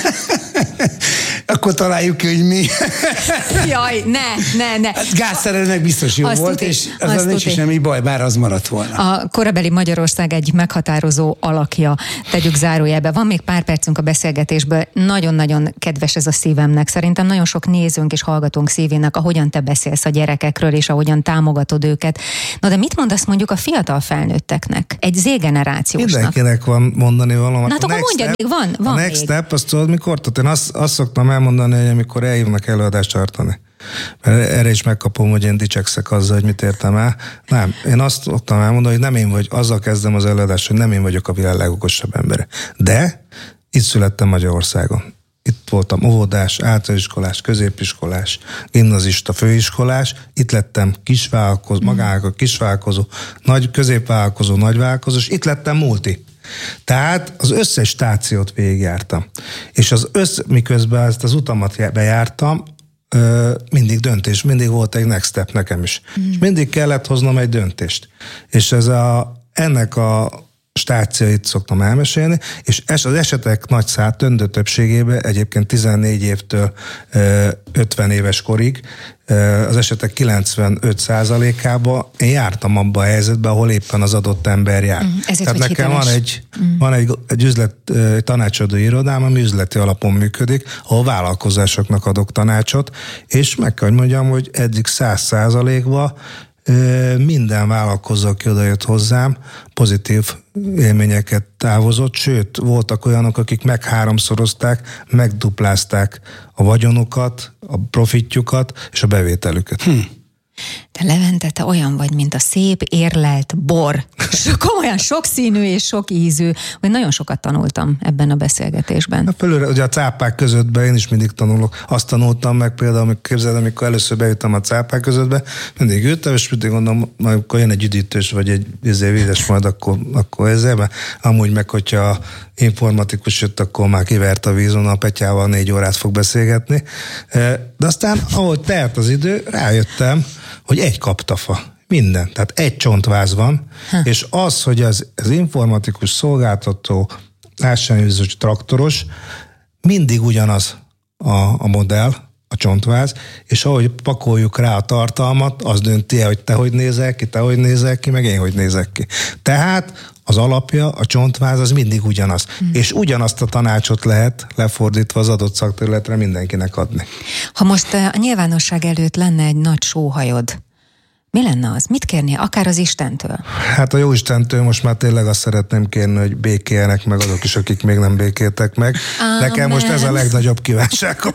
Akkor találjuk ki, hogy mi. Jaj, ne. Hát gázszerelőnek biztos jó volt, és az nincs is semmi baj, bár az maradt volna. A korabeli Magyarország egy meghatározó alakja, tegyük zárójelbe. Van még pár percünk a beszélgetésből. Nagyon-nagyon kedves ez a szívemnek. Szerintem nagyon sok nézőnk és hallgatónk szívének, ahogyan te beszélsz a gyerekekről, és ahogyan támogatod őket. Na de mit mondasz mondjuk a fiatal felnőtteknek? Egy Z-generációsnak. Mindenkinek van mondani valami. Na akkor mondjad, még van a next step, azt tudod mikor? Én azt szoktam elmondani, hogy amikor eljövnek előadást tartani. Mert erre is megkapom, hogy én dicsekszek azzal, hogy mit értem el. Nem, én azt szoktam elmondani, hogy nem én vagy, azzal kezdem az előadást, hogy nem én vagyok a világ legokosabb embere. De itt születtem Magyarországon. Itt voltam óvodás, általánosiskolás, középiskolás, gimnazista, főiskolás. Itt lettem kisvállalkozó, kisvállalkozó, középvállalkozó, nagyvállalkozó, és itt lettem multi. Tehát az összes stációt végigjártam. És miközben ezt az utamat bejártam, mindig döntés, mindig volt egy next step nekem is. És mindig kellett hoznom egy döntést. És ennek a stációit szoktam elmesélni, és az esetek nagy döntő többségében, egyébként 14 évtől 50 éves korig, az esetek 95%-ában én jártam abba a helyzetbe, ahol éppen az adott ember jár. Tehát nekem van egy üzlet tanácsadó irodám, ami üzleti alapon működik, ahol vállalkozásoknak adok tanácsot, és meg kell, hogy mondjam, hogy eddig 100%-ban minden vállalkozó, aki odajött hozzám, pozitív élményeket távozott, sőt, voltak olyanok, akik megháromszorozták, megduplázták a vagyonukat, a profitjukat és a bevételüket. Te Levente, te olyan vagy, mint a szép, érlelt bor. Komolyan sokszínű és sok ízű, hogy nagyon sokat tanultam ebben a beszélgetésben. Fölőre, ugye a cápák közöttben én is mindig tanulok. Azt tanultam meg például, amikor először bejöttem a cápák közöttbe, mindig ültem, és mindig gondolom, amikor jön egy üdítős, vagy egy vízes majd, akkor ezzel. Amúgy meg, hogyha informatikus jött, akkor már kivert a vízon, a Petyával 4 órát fog beszélgetni. De aztán, ahogy telt az idő, rájöttem, hogy egy kaptafa, minden. Tehát egy csontváz van, és az, hogy az informatikus szolgáltató, ásványvízes traktoros, mindig ugyanaz a modell, a csontváz, és ahogy pakoljuk rá a tartalmat, az dönti el, hogy te hogy nézel ki, meg én hogy nézek ki. Tehát az alapja, a csontváz az mindig ugyanaz. És ugyanazt a tanácsot lehet lefordítva az adott szakterületre mindenkinek adni. Ha most a nyilvánosság előtt lenne egy nagy sóhajod, mi lenne az? Mit kérnél? Akár az Istentől? Hát a Jóistentől most már tényleg azt szeretném kérni, hogy békéljenek meg azok is, akik még nem békéltek meg. Nekem most ez a legnagyobb kívánságom.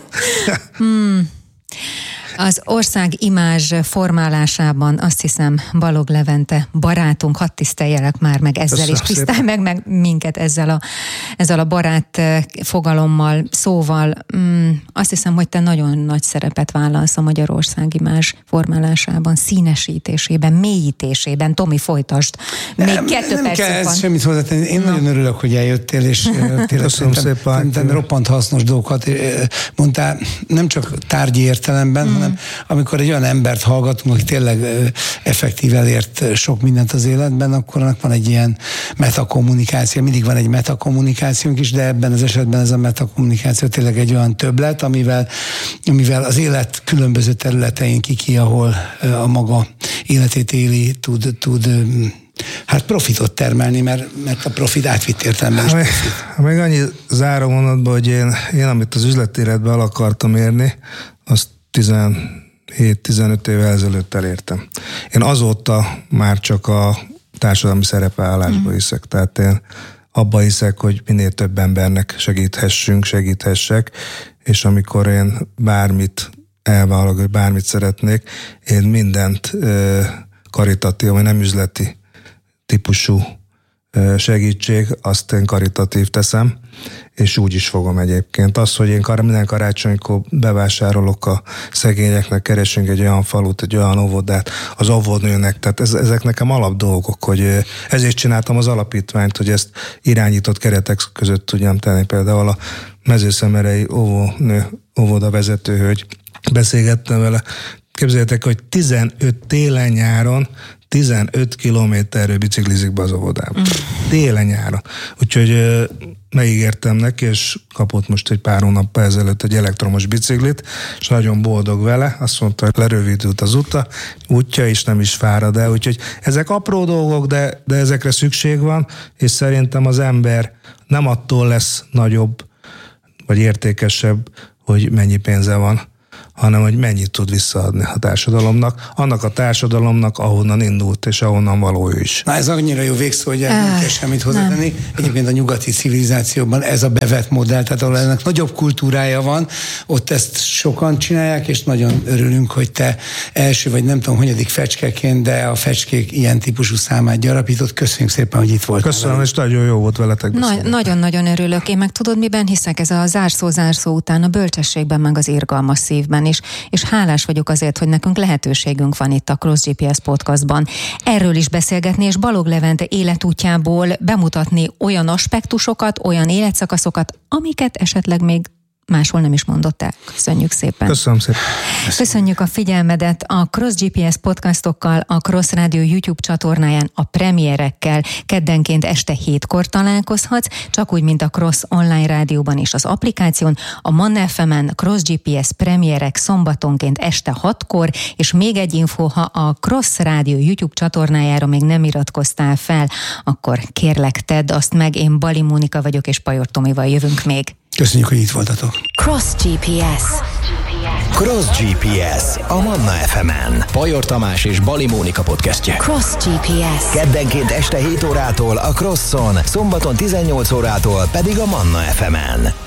Az ország imázs formálásában azt hiszem Balogh Levente barátunk, hadd tiszteljelek már meg ezzel, és tisztelj meg minket ezzel a barát fogalommal, szóval. Azt hiszem, hogy te nagyon nagy szerepet vállalsz a Magyarország imázs formálásában, színesítésében, mélyítésében. Tomi, folytasd. Még 2 percünk van. Nem kell semmit hozzátenni. Én nagyon örülök, hogy eljöttél, és tényleg roppant hasznos dolgokat mondtál, nem csak tárgyi értelemben, hanem amikor egy olyan embert hallgatunk, aki tényleg effektív elért sok mindent az életben, akkor annak van egy ilyen metakommunikáció. Mindig van egy metakommunikációnk is, de ebben az esetben ez a metakommunikáció tényleg egy olyan többlet, amivel az élet különböző területein ki, ahol a életét éli, tud profitot termelni, mert a profit átvitt értelemben is profit. Még annyi záró mondatban, hogy én amit az üzleti életben el akartam érni, azt 17-15 évvel ezelőtt elértem. Én azóta már csak a társadalmi szerepvállalásba hiszek. Tehát én abba hiszek, hogy minél több embernek segíthessek, és amikor én bármit elvállalok, hogy bármit szeretnék, én mindent karitatív, vagy nem üzleti típusú segítség, azt én karitatív teszem, és úgy is fogom egyébként. Az, hogy én minden karácsonykor bevásárolok a szegényeknek, keresünk egy olyan falut, egy olyan óvodát, az óvodnőnek, tehát ezek nekem alapdolgok, hogy ezért csináltam az alapítványt, hogy ezt irányított keretek között tudjam tenni. Például a mezőszemerei óvoda vezetőhölgy, beszélgettem vele, képzeljétek, hogy 15 télen-nyáron 15 kilométerről biciklizik be az óvodába. Télen-nyáron. Úgyhogy megígértem neki, és kapott most egy pár hónappal ezelőtt egy elektromos biciklit, és nagyon boldog vele. Azt mondta, hogy lerövidült az útja, és nem is fárad el. Úgyhogy ezek apró dolgok, de ezekre szükség van, és szerintem az ember nem attól lesz nagyobb, vagy értékesebb, hogy mennyi pénze van, hanem hogy mennyit tud visszaadni a társadalomnak, annak a társadalomnak, ahonnan indult, és ahonnan való ő is. Na ez annyira jó végszó, hogy nem kell semmit hozzátenni. Egyébként a nyugati civilizációban ez a bevett modell, tehát ahol ennek nagyobb kultúrája van, ott ezt sokan csinálják, és nagyon örülünk, hogy te első, vagy nem tudom, hanyadik fecskeként, de a fecskék ilyen típusú számát gyarapított. Köszönjük szépen, hogy itt voltál. Köszönöm, és nagyon jó volt veletek beszélni. Nagyon-nagyon örülök. Én meg tudod, miben hiszek? Ez a zárszó után a bölcsességben, meg az irgalmas szívben is. És hálás vagyok azért, hogy nekünk lehetőségünk van itt a Cross GPS podcastban erről is beszélgetni, és Balogh Levente életútjából bemutatni olyan aspektusokat, olyan életszakaszokat, amiket esetleg még máshol nem is mondott el. Köszönjük szépen. Köszönöm szépen. Köszönjük a figyelmedet. A Cross GPS podcastokkal a Cross Rádió YouTube csatornáján a premierekkel keddenként este 7-kor találkozhatsz, csak úgy, mint a Cross online rádióban és az applikáción. A Manna FM-en Cross GPS premierek szombatonként este 6-kor, és még egy info, ha a Cross Rádió YouTube csatornájára még nem iratkoztál fel, akkor kérlek tedd azt meg. Én Bali Mónika vagyok, és Pajor Tomival jövünk még. Köszönjük, hogy itt voltatok. Cross GPS. Cross GPS a Manna FM-en. Pajor Tamás és Bali Mónika podcastje. Cross GPS. Keddenként este 7 órától a Crosson, szombaton 18 órától pedig a Manna FM-en.